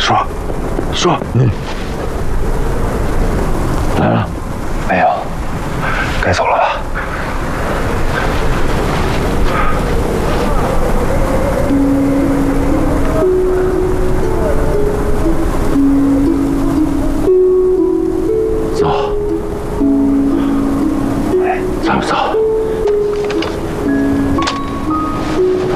说， 来了， 没有，该走了吧？